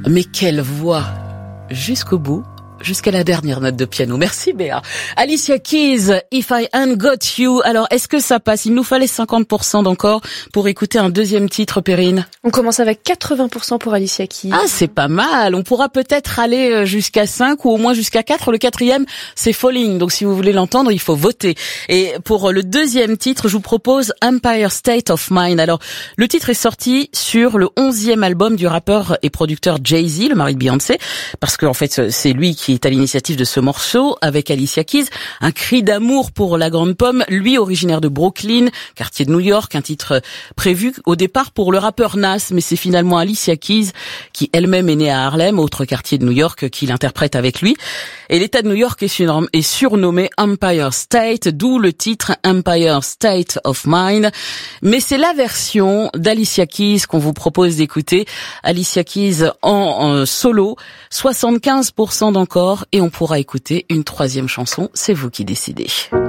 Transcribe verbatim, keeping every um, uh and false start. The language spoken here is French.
Mais quelle voix, jusqu'au bout, jusqu'à la dernière note de piano. Merci Béa. Alicia Keys, If I Ain't Got You. Alors, est-ce que ça passe? Il nous fallait cinquante pour cent d'encore pour écouter un deuxième titre, Perrine. On commence avec quatre-vingts pour cent pour Alicia Keys. Ah, c'est pas mal. On pourra peut-être aller jusqu'à cinq ou au moins jusqu'à quatre. Le quatrième, c'est Falling. Donc, si vous voulez l'entendre, il faut voter. Et pour le deuxième titre, je vous propose Empire State of Mind. Alors, le titre est sorti sur le onzième album du rappeur et producteur Jay-Z, le mari de Beyoncé, parce que en fait, c'est lui qui qui est à l'initiative de ce morceau avec Alicia Keys, un cri d'amour pour la grande pomme, lui originaire de Brooklyn, quartier de New York, un titre prévu au départ pour le rappeur Nas, mais c'est finalement Alicia Keys qui elle-même est née à Harlem, autre quartier de New York, qui l'interprète avec lui. Et l'État de New York est, surnom- est surnommé Empire State, d'où le titre Empire State of Mind. Mais c'est la version d'Alicia Keys qu'on vous propose d'écouter. Alicia Keys en, en solo, soixante-quinze pour cent d'encore, et on pourra écouter une troisième chanson. C'est vous qui décidez.